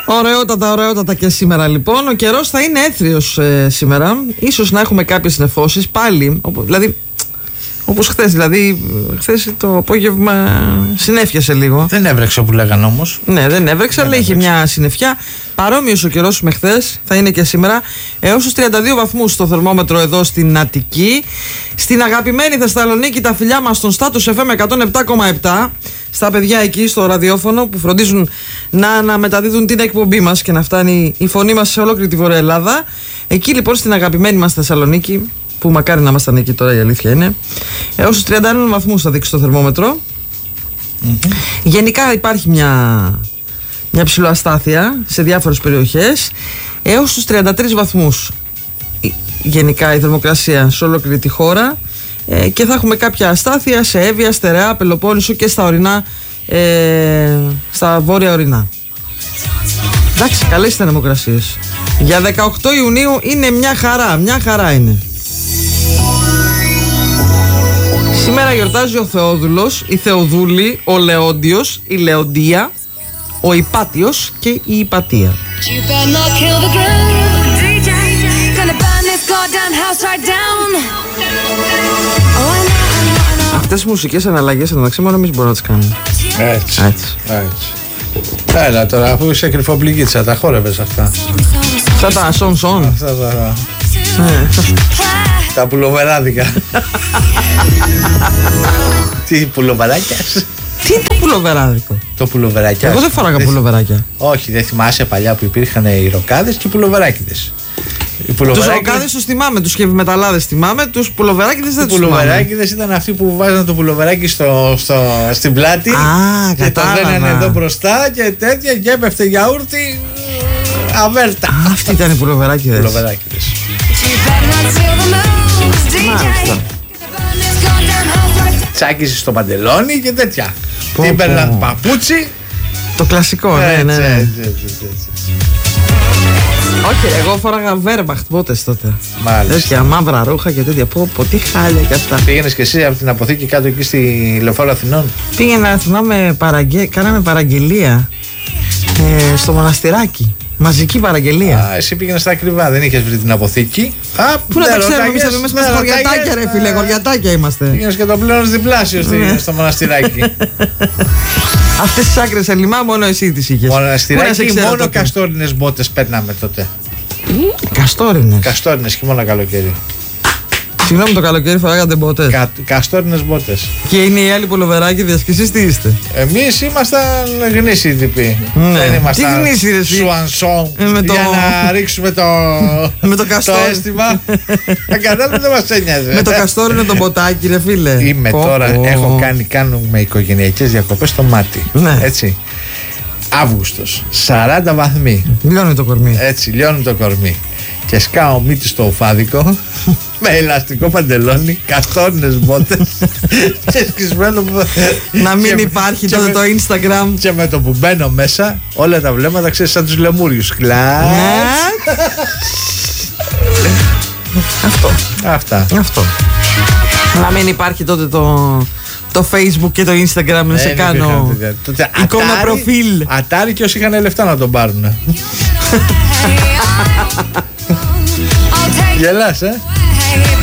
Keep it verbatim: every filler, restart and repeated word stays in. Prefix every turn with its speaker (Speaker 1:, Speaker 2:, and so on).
Speaker 1: Ωραιότατα, ωραιότατα και σήμερα λοιπόν. Ο καιρός θα είναι έθριος ε, σήμερα. Ίσως να έχουμε κάποιες νεφώσεις πάλι. Οπό, δηλαδή, όπως χθες. Δηλαδή, χθες το απόγευμα συνέφιασε λίγο.
Speaker 2: Δεν έβρεξε όπου λέγανε όμως.
Speaker 1: Ναι, δεν έβρεξε, αλλά είχε μια συννεφιά. Παρόμοιος ο καιρός με χθες θα είναι και σήμερα. Έως τους τριάντα δύο βαθμούς στο θερμόμετρο εδώ στην Αττική. Στην αγαπημένη Θεσσαλονίκη, τα φιλιά μας στον Status εφ εμ εκατόν επτά κόμμα επτά. Στα παιδιά εκεί στο ραδιόφωνο που φροντίζουν να αναμεταδίδουν την εκπομπή μας και να φτάνει η φωνή μας σε ολόκληρη τη Βόρεια Ελλάδα. Εκεί λοιπόν στην αγαπημένη μας Θεσσαλονίκη, που μακάρι να ήμασταν εκεί τώρα, η αλήθεια είναι, έως τους τριάντα ένα βαθμούς θα δείξει το θερμόμετρο. Mm-hmm. Γενικά υπάρχει μια, μια ψηλοαστάθεια σε διάφορες περιοχές. Έως τους τριάντα τρεις βαθμούς γενικά η θερμοκρασία σε ολόκληρη τη χώρα. Ε, και θα έχουμε κάποια αστάθεια σε Εύβοια, Στερεά, Πελοπόννησο και στα ορεινά, ε, στα βόρεια ορεινά. Εντάξει, καλές θερμοκρασίες. Για δεκαοκτώ Ιουνίου είναι μια χαρά, μια χαρά είναι. Σήμερα γιορτάζει ο Θεόδουλος, η Θεοδούλη, ο Λεόντιος, η Λεοντία, ο Υπάτιος και η Υπατία. Αυτές οι μουσικές αναλλαγές εντάξει μόνο εμείς μπορούμε να τις κάνουμε.
Speaker 2: Έτσι,
Speaker 1: έτσι.
Speaker 2: έτσι. Έλα τώρα, αφού είσαι κρυφοπληγίτσα, τα χόρευες αυτά.
Speaker 1: Αυτά τα σον σον.
Speaker 2: Αυτά τα... τα πουλοβεράδικα. Τι πουλοβεράκιας.
Speaker 1: Τι είναι το πουλοβεράδικο?
Speaker 2: Το πουλοβεράκιας.
Speaker 1: Εγώ δεν φοράγα πουλοβεράκια.
Speaker 2: Όχι, δεν θυμάσαι παλιά που υπήρχαν οι ροκάδες και οι πουλοβεράκιδες.
Speaker 1: Τους ροκάδες τους θυμάμαι, τους χεβιμεταλλάδες θυμάμαι, τους πουλοβεράκιδες δεν τους θυμάμαι.
Speaker 2: Οι πουλοβεράκιδες ήταν αυτοί που βάζαν το πουλοβεράκι στο, στο, στην πλάτη.
Speaker 1: Α,
Speaker 2: και το δένανε εδώ μπροστά και τέτοια και έπεφτε γιαούρτι αβέρτα.
Speaker 1: Α, αυτοί ήταν οι πουλοβεράκιδες.
Speaker 2: Πουλοβεράκιδες. Τσάκιζε στο παντελόνι και τέτοια. Τι παίρναν παπούτσι.
Speaker 1: Το κλασικό, ναι, ναι, ναι. Όχι, εγώ φόραγα Wehrmacht μπότες τότε.
Speaker 2: Μάλιστα.
Speaker 1: Τέτοια μαύρα ρούχα και τέτοια. Πω, πω, τι χάλια κι αυτά.
Speaker 2: Πήγαινες και εσύ από την αποθήκη κάτω εκεί στη Λεωφόρο Αθηνών?
Speaker 1: Πήγαινα, θυμάμαι, παραγγε... κάναμε παραγγελία ε, στο μοναστηράκι. Μαζική παραγγελία.
Speaker 2: Α, εσύ πήγαινες στα ακριβά, δεν είχες βρει την αποθήκη. Α,
Speaker 1: πού να τα ξέρουμε, εμείς θα μέσα στα χωριατάκια, ρε φίλε, χωριατάκια είμαστε.
Speaker 2: Πήγαινες και το πλέον διπλάσιο στο μοναστηράκι.
Speaker 1: Αυτές τις άκρες σε λιμά μόνο εσύ τις είχες.
Speaker 2: Μοναστηράκι, μόνο καστόρινες μπότες παίρναμε τότε.
Speaker 1: Καστόρινες.
Speaker 2: Καστόρινες και μόνο καλοκαίρι.
Speaker 1: Συγγνώμη, το καλοκαίρι φοράγατε μπότες.
Speaker 2: Κα, καστόρινες μπότες.
Speaker 1: Και είναι οι άλλοι πουλοβεράκιδες και εσείς τι είστε?
Speaker 2: Εμείς ήμασταν γνήσιοι τυποί.
Speaker 1: Ναι.
Speaker 2: Δεν ήμασταν
Speaker 1: τι γνήσιοι εσύ?
Speaker 2: Σουανσόν
Speaker 1: ε, το...
Speaker 2: για να ρίξουμε το,
Speaker 1: με το, το
Speaker 2: αίσθημα. Αν κατάλαβε δεν μας ένοιαζε.
Speaker 1: Με το καστόρινο το μποτάκι, ρε φίλε.
Speaker 2: Είμαι oh, τώρα, oh. έχω κάνει, κάνουμε οικογενειακές διακοπές στο μάτι.
Speaker 1: Ναι.
Speaker 2: Έτσι. Αύγουστος, σαράντα βαθμοί.
Speaker 1: Λιώνει το κορμί.
Speaker 2: Έτσι, λιώνει το κορμί. Και σκάω μύτη στο ουφάδικο με ελαστικό παντελόνι, καστόρινες μπότες και σκισμένο.
Speaker 1: Να μην και, υπάρχει και τότε με, το Instagram.
Speaker 2: Και με το που μπαίνω μέσα, όλα τα βλέμματα ξέρεις σαν τους λεμούριους. Κλακ.
Speaker 1: Αυτό.
Speaker 2: Αυτά.
Speaker 1: Αυτό. Να μην υπάρχει τότε το, το Facebook και το Instagram να σε κάνω εικόνα προφίλ.
Speaker 2: Ατάρι και όσοι είχαν λεφτά να τον πάρουν. Γελάς, ε?